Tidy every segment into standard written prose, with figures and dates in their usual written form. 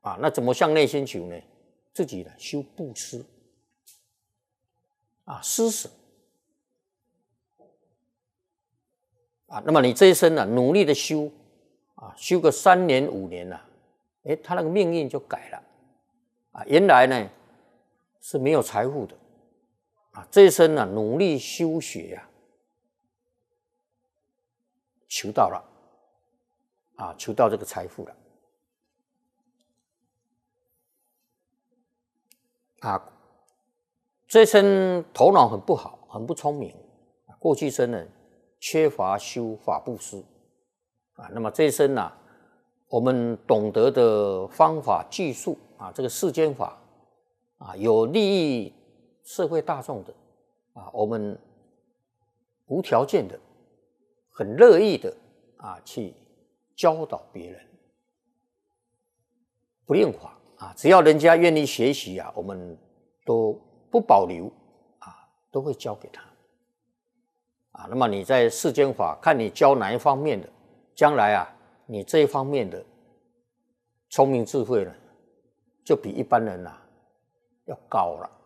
啊，那怎么向内心求呢？自己呢修布施啊，施舍啊。那么你这一生呢，努力的修啊，修个3年5年了，他那个命运就改了啊。原来呢是没有财富的啊，这一生呢努力修学呀，求到了啊，求到这个财富了。啊，这生头脑很不好，很不聪明。过去生呢，缺乏修法布施啊。那么这一生呢，我们懂得的方法技术啊，这个世间法啊，有利益社会大众的啊，我们无条件的、很乐意的啊，去教导别人，不吝华。啊，只要人家愿意学习啊，我们都不保留啊，都会教给他啊。那么你在世间法，看你教哪一方面的，将来啊，你这一方面的聪明智慧呢，就比一般人啊要高了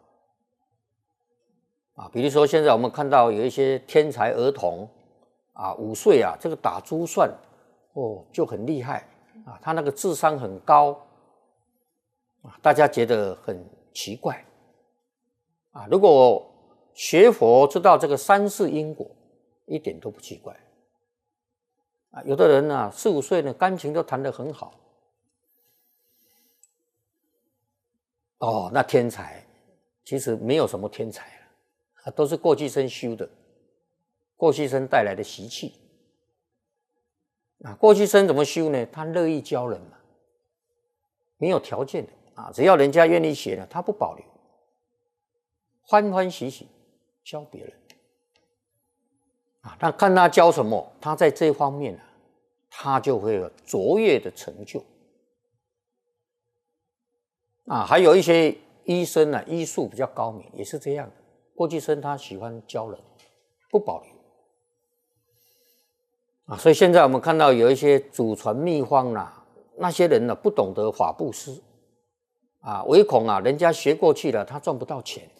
啊。比如说现在我们看到有一些天才儿童啊，5岁啊，这个打珠算哦就很厉害啊，他那个智商很高。大家觉得很奇怪啊！如果学佛知道这个3世因果，一点都不奇怪啊。有的人啊，4、5岁呢，钢琴都弹得很好哦，那天才其实没有什么天才了，都是过去生修的，过去生带来的习气啊。过去生怎么修呢？他乐意教人嘛，没有条件的。啊，只要人家愿意学呢，他不保留，欢欢喜喜教别人啊。那看他教什么，他在这方面啊，他就会有卓越的成就啊。还有一些医生呢，医术比较高明，也是这样的。过去生他喜欢教人，不保留啊。所以现在我们看到有一些祖传秘方啊，那些人呢不懂得法布施。啊，唯恐啊，人家学过去了，他赚不到钱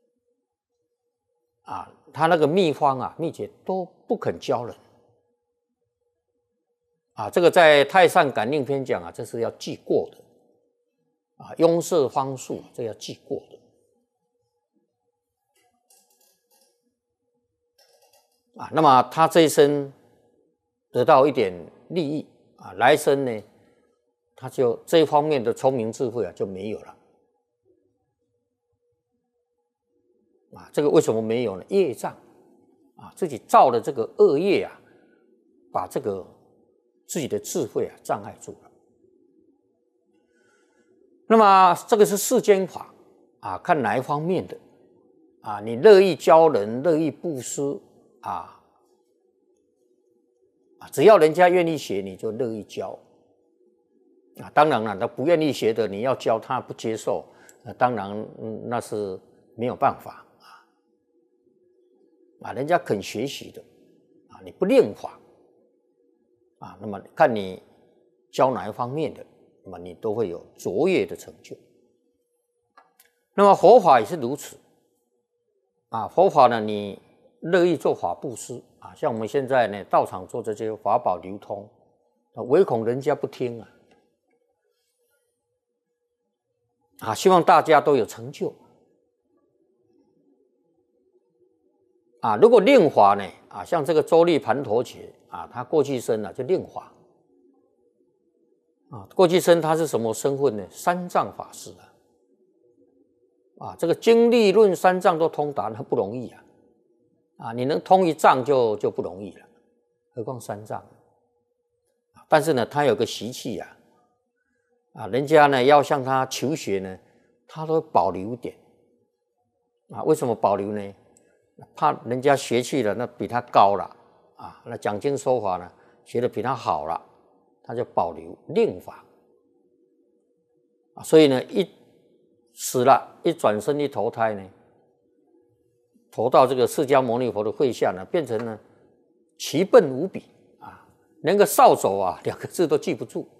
啊，他那个秘方啊、秘诀都不肯教人啊。这个在《太上感应篇》讲啊，这是要记过的啊，庸设方术这要记过的啊。那么他这一生得到一点利益啊，来生呢？他就这一方面的聪明智慧啊就没有了啊。这个为什么没有呢？业障啊，自己造的这个恶业啊，把这个自己的智慧啊障碍住了。那么这个是世间法啊，看哪一方面的啊？你乐意教人，乐意布施啊，只要人家愿意学，你就乐意教。啊，当然了，他不愿意学的，你要教他不接受，当然那是没有办法啊。人家肯学习的啊，你不练法啊，那么看你教哪一方面的，那么你都会有卓越的成就。那么佛法也是如此啊，佛法呢，你乐意做法布施啊，像我们现在呢，道场做这些法宝流通，唯恐人家不听啊，希望大家都有成就啊。如果令法呢啊，像这个周利盘陀伽啊，他过去生就令法啊，过去生他是什么身份呢？三藏法师啊，这个经历论三藏都通达，那不容易啊，你能通一藏就不容易了，何况三藏。但是呢，他有个习气啊，人家呢要向他求学呢，他都保留一点啊。为什么保留呢？怕人家学去了，那比他高了啊，那讲经说法呢，学的比他好了，他就保留令法啊。所以呢，一死了，一转身一投胎呢，投到这个释迦牟尼佛的会下呢，变成呢奇笨无比啊，连个扫帚啊2个字都记不住。